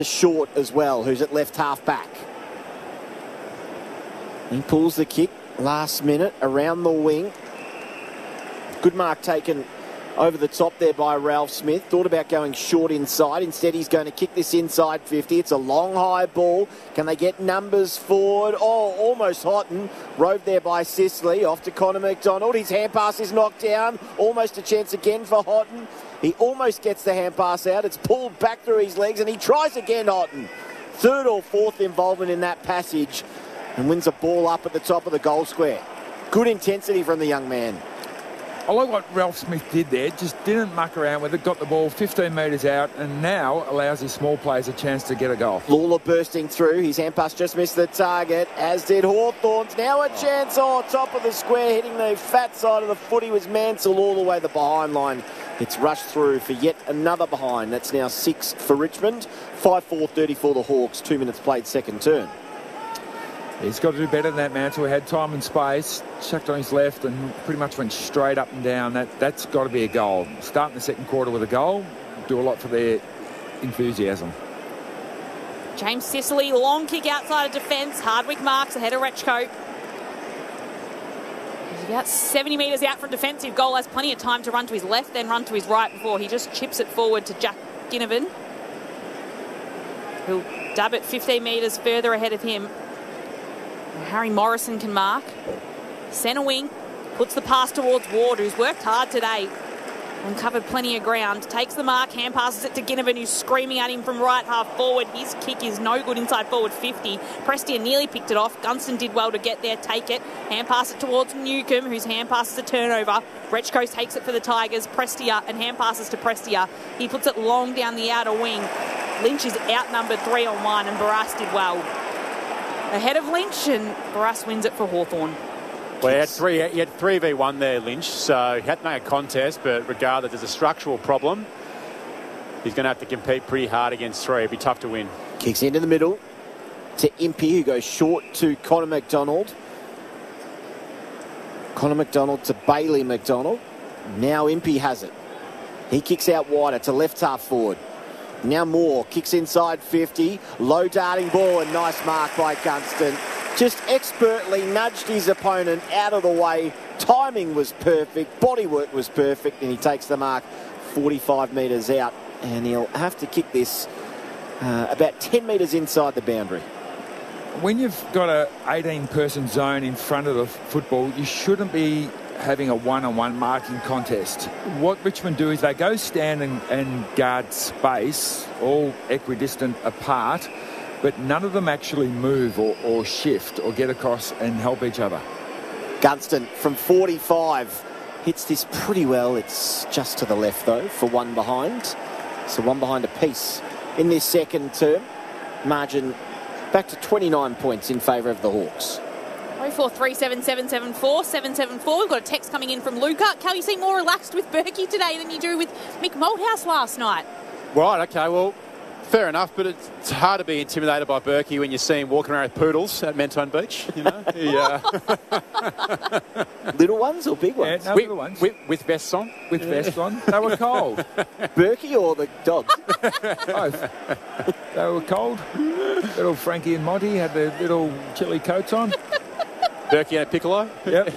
Short as well, who's at left half back. He pulls the kick last minute around the wing. Good mark taken over the top there by Ralph Smith. Thought about going short inside. Instead, he's going to kick this inside 50. It's a long, high ball. Can they get numbers forward? Oh, almost Houghton. Rode there by Sicily. Off to Connor McDonald. His hand pass is knocked down. Almost a chance again for Houghton. He almost gets the hand pass out. It's pulled back through his legs, and he tries again, Houghton. Third or fourth involvement in that passage, and wins a ball up at the top of the goal square. Good intensity from the young man. I like what Ralph Smith did there. Just didn't muck around with it. Got the ball 15 metres out and now allows his small players a chance to get a goal. Lawler bursting through. His hand pass just missed the target, as did Hawthorn's. Now a chance. Oh, top of the square, hitting the fat side of the footy was Mansell all the way the behind line. It's rushed through for yet another behind. That's now 6 for Richmond. 5-4-30 for the Hawks. 2 minutes played, second term. He's got to do better than that, Mansell. He had time and space, chucked on his left and pretty much went straight up and down. That's got to be a goal. Starting the second quarter with a goal, do a lot for their enthusiasm. James Sicily, long kick outside of defence. Hardwick marks ahead of Rechko. He's about 70 metres out from defensive goal. Has plenty of time to run to his left, then run to his right before he just chips it forward to Jack Ginnivan, who'll dab it 15 metres further ahead of him. Harry Morrison can mark. Centre wing puts the pass towards Ward, who's worked hard today and covered plenty of ground. Takes the mark, hand passes it to Ginnivan, who's screaming at him from right half forward. His kick is no good inside forward 50. Prestia nearly picked it off. Gunston did well to get there, take it. Hand pass it towards Newcomb, whose hand passes a turnover. Rechko takes it for the Tigers. Prestia and hand passes to Prestia. He puts it long down the outer wing. Lynch is outnumbered 3-on-1 and Barras did well ahead of Lynch, and Barras wins it for Hawthorn. Well, he had 3v1 there, Lynch, so he had to make a contest, but regardless, there's a structural problem. He's going to have to compete pretty hard against 3. It'd be tough to win. Kicks into the middle to Impey, who goes short to Connor McDonald. Connor McDonald to Bailey McDonald. Now Impey has it. He kicks out wider to left half forward. Now Moore kicks inside 50. Low darting ball, and nice mark by Gunston. Just expertly nudged his opponent out of the way. Timing was perfect. Bodywork was perfect. And he takes the mark 45 metres out. And he'll have to kick this about 10 metres inside the boundary. When you've got a 18-person zone in front of the football, you shouldn't be having a one-on-one marking contest. What Richmond do is they go stand and guard space, all equidistant apart, but none of them actually move or shift or get across and help each other. Gunston from 45 hits this pretty well. It's just to the left, though, for one behind. So one behind apiece in this second term. Margin back to 29 points in favour of the Hawks. 0437774774. We've got a text coming in from Luca. Cal, you seem more relaxed with Berkey today than you do with Mick Malthouse last night. Right, okay, well, fair enough, but it's hard to be intimidated by Berkey when you see him walking around with poodles at Mentone Beach, you know. Little ones or big ones? Yeah, no, little ones. With vests on. With vests on. They were cold. Berkey or the dogs? Both. They were cold. Little Frankie and Monty had their little chilly coats on. Berkey and a piccolo? Yep.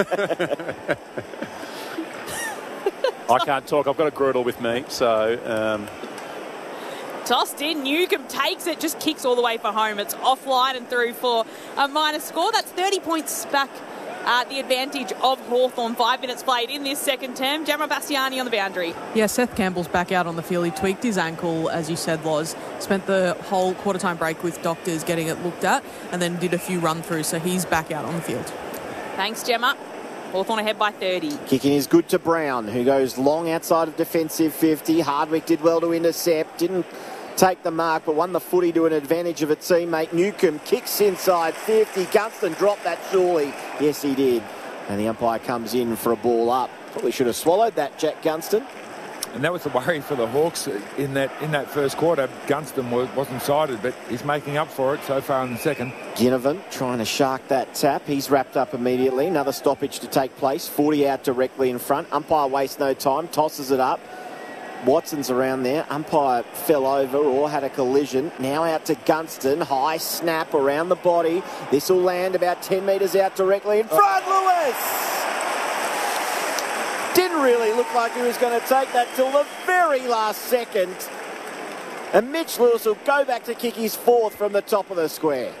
I can't talk. I've got a Grudel with me, so... Tossed in, Newcomb takes it, just kicks all the way for home. It's offline and through for a minor score. That's 30 points back at the advantage of Hawthorn. 5 minutes played in this second term. Gemma Bastiani on the boundary. Yeah, Seth Campbell's back out on the field. He tweaked his ankle, as you said, Loz. Spent the whole quarter-time break with doctors getting it looked at and then did a few run-throughs, so he's back out on the field. Thanks, Gemma. Hawthorn ahead by 30. Kicking is good to Brown, who goes long outside of defensive 50. Hardwick did well to intercept. Didn't take the mark, but won the footy to an advantage of a teammate. Newcomb kicks inside 50. Gunston dropped that surely. Yes, he did. And the umpire comes in for a ball up. Probably should have swallowed that, Jack Gunston. And that was the worry for the Hawks in that first quarter. Gunston wasn't sided, but he's making up for it so far in the second. Ginnivan trying to shark that tap. He's wrapped up immediately. Another stoppage to take place. 40 out directly in front. Umpire wastes no time. Tosses it up. Watson's around there. Umpire fell over or had a collision. Now out to Gunston. High snap around the body. This will land about 10 metres out directly in front. Lewis! Didn't really look like he was going to take that till the very last second. And Mitch Lewis will go back to kick his fourth from the top of the square.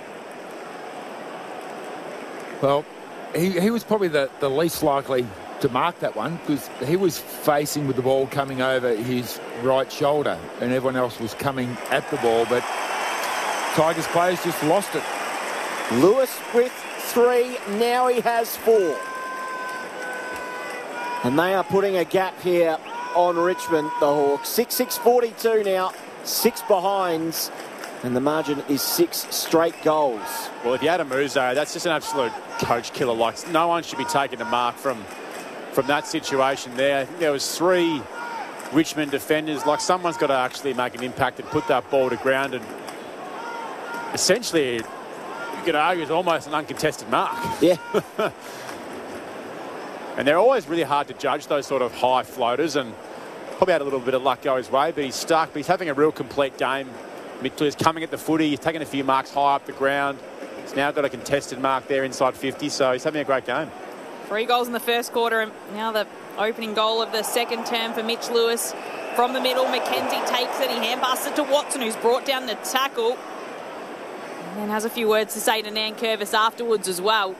Well, he was probably the least likely to mark that one because he was facing with the ball coming over his right shoulder and everyone else was coming at the ball, but Tigers players just lost it. Lewis with 3, now he has 4. And they are putting a gap here on Richmond, the Hawks. 6-6-42 now, 6 behinds, and the margin is 6 straight goals. Well, if you had a Muzo, that's just an absolute coach killer. Like, no one should be taking the mark from that situation there. I think there was 3 Richmond defenders. Like, someone's got to actually make an impact and put that ball to ground, and essentially you could argue it's almost an uncontested mark. Yeah. And they're always really hard to judge, those sort of high floaters, and probably had a little bit of luck go his way, but he's stuck. But he's having a real complete game. Mitchell's coming at the footy. He's taking a few marks high up the ground. He's now got a contested mark there inside 50, so he's having a great game. 3 goals in the first quarter, and now the opening goal of the second term for Mitch Lewis. From the middle, McKenzie takes it. He hand passes it to Watson, who's brought down the tackle. And then has a few words to say to Nankervis afterwards as well.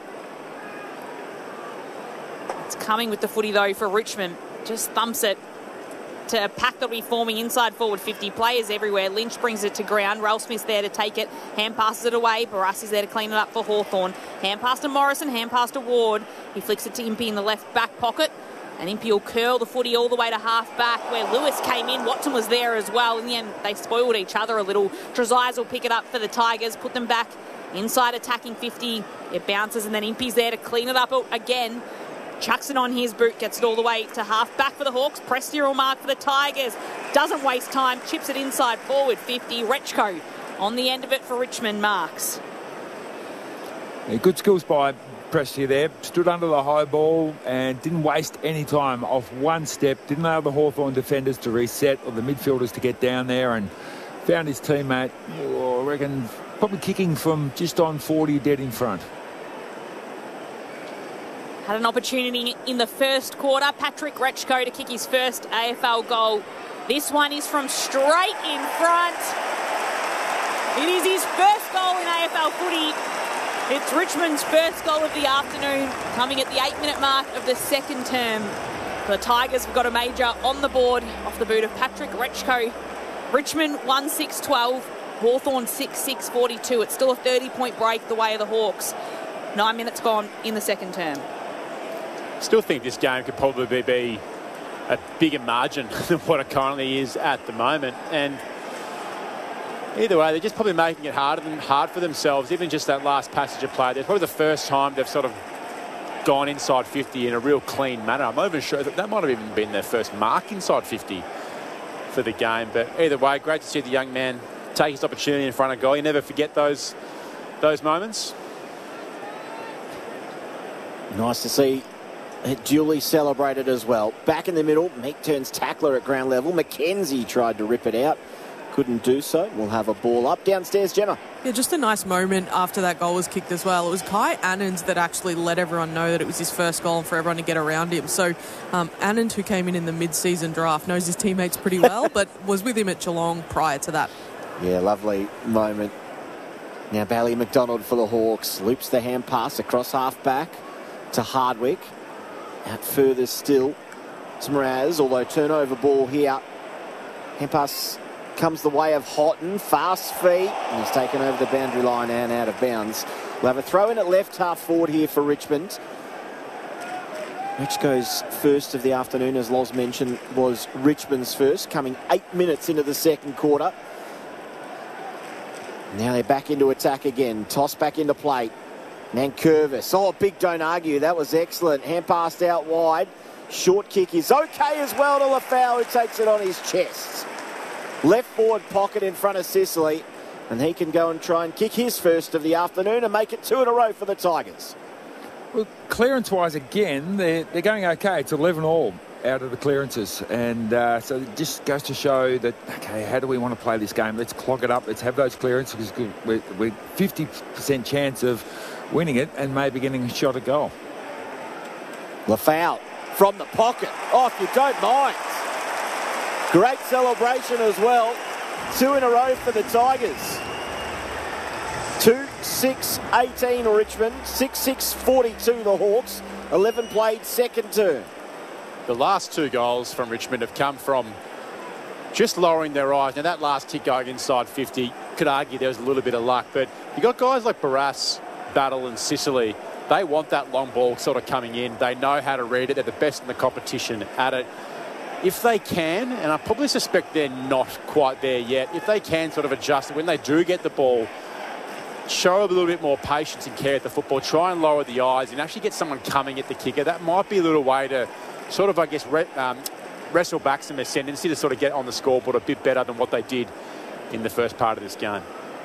It's coming with the footy, though, for Richmond. Just thumps it to a pack that'll be forming inside forward 50. Players everywhere. Lynch brings it to ground. Ralph Smith's there to take it. Hand passes it away. Barassi's there to clean it up for Hawthorn. Hand pass to Morrison. Hand pass to Ward. He flicks it to Impey in the left back pocket. And Impey will curl the footy all the way to half back where Lewis came in. Watson was there as well. In the end, they spoiled each other a little. Trezise will pick it up for the Tigers. Put them back inside attacking 50. It bounces and then Impey's there to clean it up again. Chucks it on his boot, gets it all the way to half back for the Hawks. Prestier mark for the Tigers. Doesn't waste time, chips it inside forward 50. Rechko on the end of it for Richmond marks. Yeah, good skills by Prestier there. Stood under the high ball and didn't waste any time off one step. Didn't allow the Hawthorn defenders to reset or the midfielders to get down there, and found his teammate, I reckon, probably kicking from just on 40 dead in front. Had an opportunity in the first quarter. Patrick Rechko to kick his first AFL goal. This one is from straight in front. It is his first goal in AFL footy. It's Richmond's first goal of the afternoon, coming at the 8-minute mark of the second term. The Tigers have got a major on the board off the boot of Patrick Rechko. Richmond 1-6-12, Hawthorn 6-6-42. It's still a 30-point break the way of the Hawks. 9 minutes gone in the second term. Still think this game could probably be a bigger margin than what it currently is at the moment. And either way, they're just probably making it hard for themselves. Even just that last passage of play, it's probably the first time they've sort of gone inside 50 in a real clean manner. I'm not even sure that might have even been their first mark inside 50 for the game. But either way, great to see the young man take his opportunity in front of goal. You never forget those moments. Nice to see it duly celebrated as well. Back in the middle, Meek turns tackler at ground level. McKenzie tried to rip it out. Couldn't do so. We'll have a ball up. Downstairs, Gemma. Yeah, just a nice moment after that goal was kicked as well. It was Kai Annans that actually let everyone know that it was his first goal and for everyone to get around him. So Annans, who came in the mid-season draft, knows his teammates pretty well, but was with him at Geelong prior to that. Yeah, lovely moment. Now Bailey McDonald for the Hawks. Loops the hand pass across half-back to Hardwick. Out further still to Mraz, although turnover ball here. Hand pass comes the way of Houghton. Fast feet. And he's taken over the boundary line and out of bounds. We'll have a throw in at left half forward here for Richmond. Rechko's first of the afternoon, as Loz mentioned, was Richmond's first, coming 8 minutes into the second quarter. Now they're back into attack again. Toss back into play. Nankervis. Oh, big don't argue. That was excellent. Hand passed out wide. Short kick is okay as well to Lafau, who takes it on his chest. Left forward pocket in front of Sicily. And he can go and try and kick his first of the afternoon and make it 2 in a row for the Tigers. Well, clearance-wise, again, they're going okay. It's 11-all. out of the clearances. And so it just goes to show that, okay, how do we want to play this game? Let's clog it up. Let's have those clearances. We're 50% chance of winning it and maybe getting a shot at goal. Lafau from the pocket. Oh, if you don't mind. Great celebration as well. 2 in a row for the Tigers. 2-6-18 Richmond. 6-6-42 the Hawks. 11 played second term. The last 2 goals from Richmond have come from just lowering their eyes. Now, that last kick going inside 50, could argue there was a little bit of luck. But you got guys like Barras, Battle and Sicily. They want that long ball sort of coming in. They know how to read it. They're the best in the competition at it. If they can, and I probably suspect they're not quite there yet, if they can sort of adjust it when they do get the ball, show a little bit more patience and care at the football, try and lower the eyes and actually get someone coming at the kicker, that might be a little way to sort of, I guess, wrestle back some ascendancy to sort of get on the scoreboard a bit better than what they did in the first part of this game.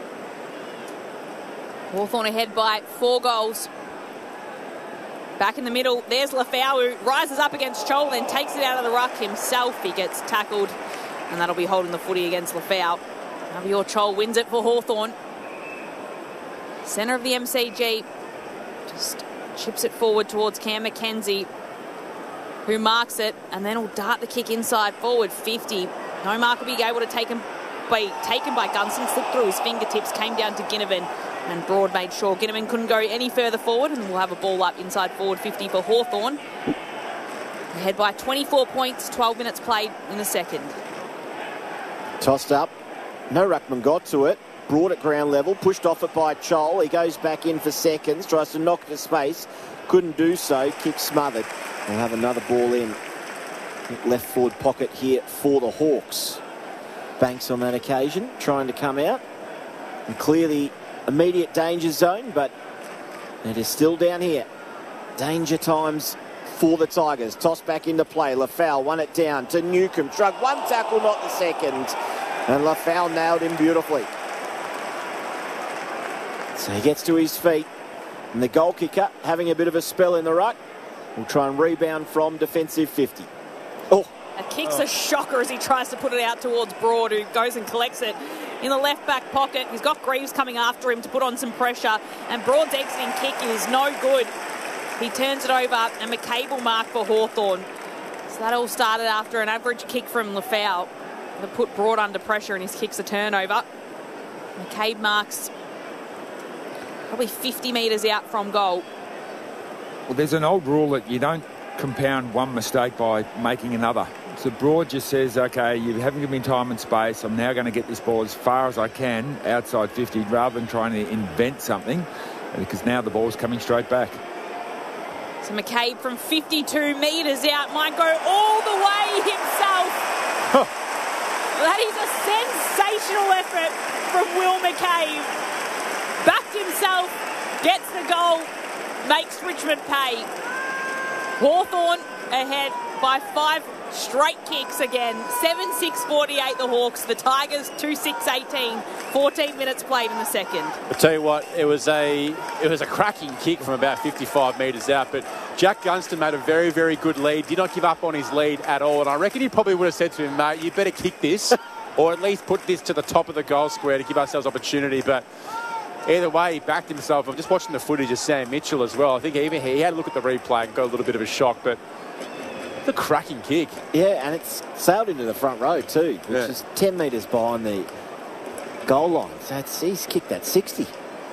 Hawthorn ahead by 4 goals. Back in the middle, there's Lafau, who rises up against Chol, then takes it out of the ruck himself. He gets tackled, and that'll be holding the footy against Lafau. Abior Chol wins it for Hawthorn. Centre of the MCG, just chips it forward towards Cam Mackenzie, who marks it, and then will dart the kick inside forward 50. No mark will be able to taken by Gunston, slipped through his fingertips, came down to Ginnivan, and Broad made sure Ginnivan couldn't go any further forward, and we'll have a ball up inside forward 50 for Hawthorn. Ahead by 24 points, 12 minutes played in the second. Tossed up. No ruckman got to it. Broad at ground level, pushed off it by Chol. He goes back in for seconds, tries to knock it to space. Couldn't do so. Kick smothered. We'll have another ball in left forward pocket here for the Hawks. Banks on that occasion, trying to come out and clear the immediate danger zone, but it is still down here. Danger times for the Tigers. Toss back into play. Lafau won it down to Newcomb. Shrugged one tackle, not the second. And Lafau nailed him beautifully. So he gets to his feet. And the goal kicker, having a bit of a spell in the ruck, will try and rebound from defensive 50. Oh. That kick's a shocker as he tries to put it out towards Broad, who goes and collects it in the left back pocket. He's got Greaves coming after him to put on some pressure, and Broad's exiting kick is no good. He turns it over, and McCabe will mark for Hawthorn. So that all started after an average kick from Lafau that put Broad under pressure, and his kick's a turnover. McCabe marks probably 50 metres out from goal. Well, there's an old rule that you don't compound one mistake by making another. So Broad just says, okay, you haven't given me time and space. I'm now going to get this ball as far as I can outside 50 rather than trying to invent something, because now the ball's coming straight back. So McCabe from 52 metres out might go all the way himself. That is a sensational effort from Will McCabe. Backed himself, gets the goal, makes Richmond pay. Hawthorn ahead by 5 straight kicks again. 7-6-48 the Hawks. The Tigers 2-6-18. 14 minutes played in the second. I'll tell you what, it was a cracking kick from about 55 metres out, but Jack Gunston made a very, very good lead. Did not give up on his lead at all, and I reckon he probably would have said to him, mate, you better kick this or at least put this to the top of the goal square to give ourselves opportunity. But either way, he backed himself. I'm just watching the footage of Sam Mitchell as well. I think even he had a look at the replay and got a little bit of a shock, but the cracking kick. Yeah, and it's sailed into the front row too, which is 10 metres behind the goal line. So he's kicked that 60.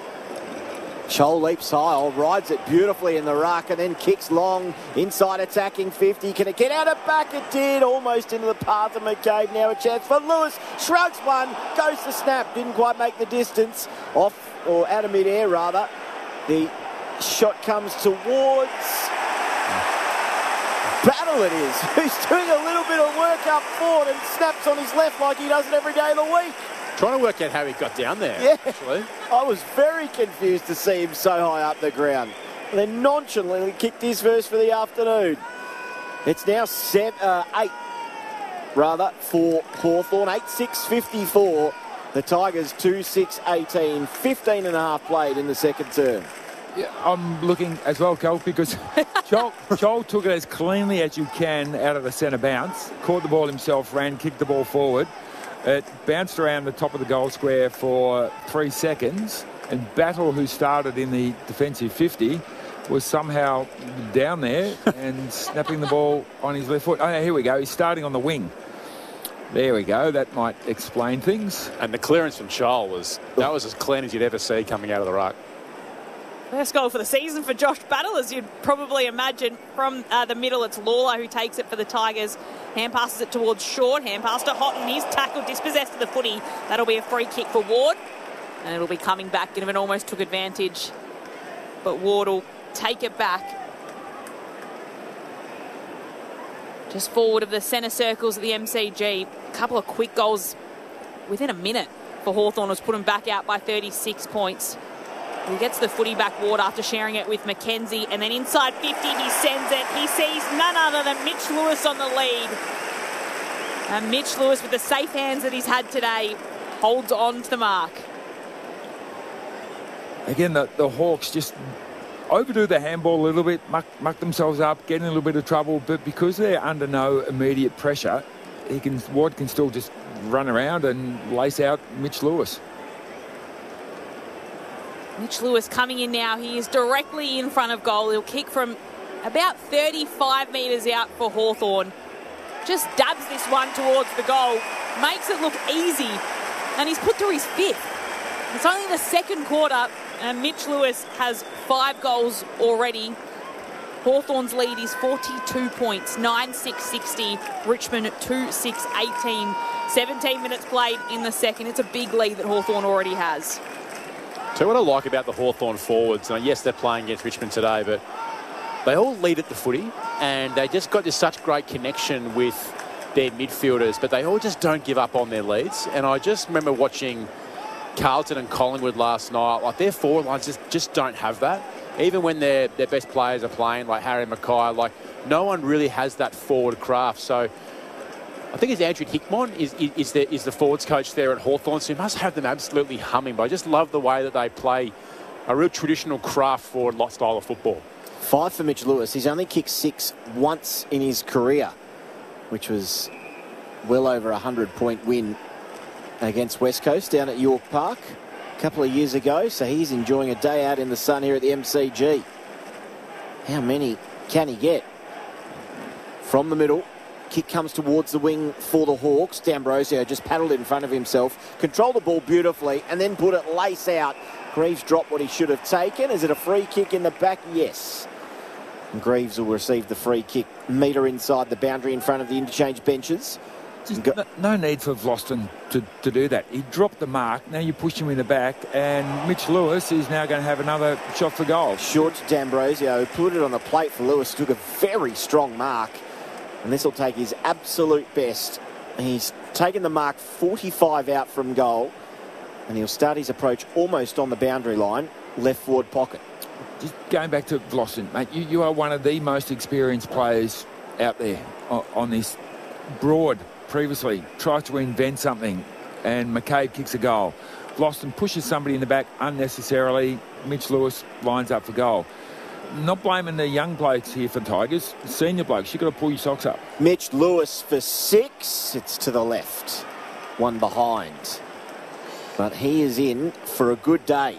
Chol leaps high, rides it beautifully in the ruck and then kicks long inside attacking 50. Can it get out of back? It did, almost into the path of McCabe. Now a chance for Lewis. Shrugs one, goes to snap, didn't quite make the distance. Off, or out of mid-air rather. The shot comes towards Battle it is, who's doing a little bit of work up forward and snaps on his left like he does it every day of the week. Trying to work out how he got down there, actually. I was very confused to see him so high up the ground. And then nonchalantly kicked his first for the afternoon. It's now 8 for Hawthorn. 8-6-54. The Tigers 2-6-18. 15 and a half played in the second term. Yeah, I'm looking as well, Kel, because Joel took it as cleanly as you can out of the centre bounce, caught the ball himself, ran, kicked the ball forward. It bounced around the top of the goal square for 3 seconds, and Battle, who started in the defensive 50, was somehow down there and snapping the ball on his left foot. Oh, no, here we go. He's starting on the wing. There we go. That might explain things. And the clearance from Joel was as clean as you'd ever see coming out of the ruck. First goal for the season for Josh Battle, as you'd probably imagine. From the middle, it's Lawler who takes it for the Tigers. Hand passes it towards Short. Hand pass to Houghton. He's tackled, dispossessed of the footy. That'll be a free kick for Ward. And it'll be coming back. Ginnivan almost took advantage, but Ward will take it back. Just forward of the centre circles at the MCG. A couple of quick goals within a minute for Hawthorn was put him back out by 36 points. He gets the footy back, Ward, after sharing it with Mackenzie, and then inside 50 he sends it. He sees none other than Mitch Lewis on the lead. And Mitch Lewis, with the safe hands that he's had today, holds on to the mark. Again, the Hawks just overdo the handball a little bit, muck themselves up, get in a little bit of trouble, but because they're under no immediate pressure, Ward can still just run around and lace out Mitch Lewis. Mitch Lewis coming in now. He is directly in front of goal. He'll kick from about 35 metres out for Hawthorn. Just dabs this one towards the goal. Makes it look easy. And he's put through his 5th. It's only the second quarter, and Mitch Lewis has 5 goals already. Hawthorn's lead is 42 points, 9-6-60. Richmond 2-6-18. 17 minutes played in the second. It's a big lead that Hawthorn already has. So what I like about the Hawthorn forwards, and yes, they're playing against Richmond today, but they all lead at the footy, and they just got this such great connection with their midfielders, but they all just don't give up on their leads. And I just remember watching Carlton and Collingwood last night. Like, their forward lines just don't have that. Even when their best players are playing, like Harry Mackay, like, no one really has that forward craft. So I think it's Andrew Hickmon is the forwards coach there at Hawthorn, so he must have them absolutely humming. But I just love the way that they play a real traditional craft forward style of football. 5 for Mitch Lewis. He's only kicked 6 once in his career, which was well over a 100-point win against West Coast down at York Park a couple of years ago. So he's enjoying a day out in the sun here at the MCG. How many can he get? From the middle. Kick comes towards the wing for the Hawks. D'Ambrosio just paddled in front of himself, controlled the ball beautifully, and then put it lace out. Greaves dropped what he should have taken. Is it a free kick in the back? Yes. And Greaves will receive the free kick. Metre inside the boundary in front of the interchange benches. No need for Vlastuin to do that. He dropped the mark. Now you push him in the back, and Mitch Lewis is now going to have another shot for goal. Short to D'Ambrosio, put it on the plate for Lewis. Took a very strong mark. And this will take his absolute best. He's taken the mark 45 out from goal. And he'll start his approach almost on the boundary line, left forward pocket. Just going back to Vlastuin, mate, you are one of the most experienced players out there on this. Broad previously tries to invent something, and McCabe kicks a goal. Vlastuin pushes somebody in the back unnecessarily. Mitch Lewis lines up for goal. Not blaming the young blokes here for Tigers. Senior blokes, you've got to pull your socks up. Mitch Lewis for 6. It's to the left. One behind. But he is in for a good day.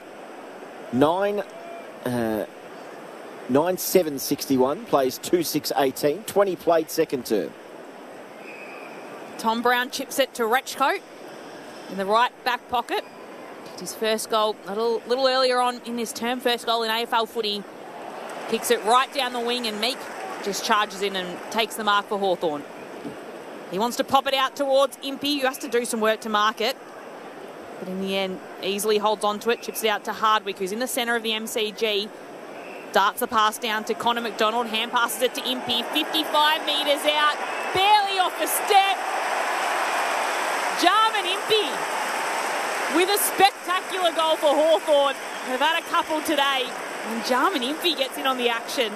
9-7-61. Plays 2-6-18. 20 played second term. Tom Brown chips it to Retchcote in the right back pocket. Kicked his first goal a little earlier on in this term. First goal in AFL footy. Kicks it right down the wing, and Meek just charges in and takes the mark for Hawthorn. He wants to pop it out towards Impey, who has to do some work to mark it. But in the end, easily holds on to it, chips it out to Hardwick, who's in the centre of the MCG. Darts the pass down to Connor McDonald, hand passes it to Impey, 55 metres out, barely off a step. Jarman Impey with a spectacular goal for Hawthorn. They've had a couple today. And Jarman Impey gets in on the action.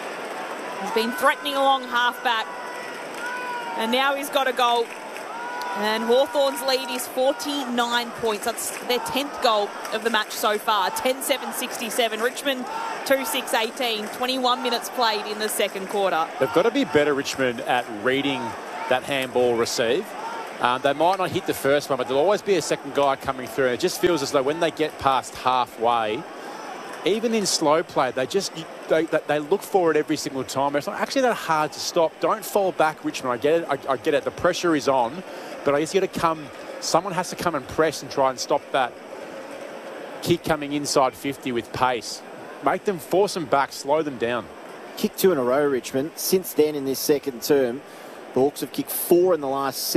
He's been threatening along half-back. And now he's got a goal. And Hawthorn's lead is 49 points. That's their 10th goal of the match so far. 10-7-67. Richmond 2-6-18. 21 minutes played in the second quarter. They've got to be better, Richmond, at reading that handball receive. They might not hit the first one, but there'll always be a second guy coming through. It just feels as though when they get past halfway, even in slow play, they look for it every single time. It's not actually that hard to stop. Don't fall back, Richmond. I get it. I get it. The pressure is on, but I guess you got to come. Someone has to come and press and try and stop that kick coming inside 50 with pace. Make them, force them back, slow them down. Kicked 2 in a row, Richmond. Since then, in this second term, the Hawks have kicked 4 in the last 7.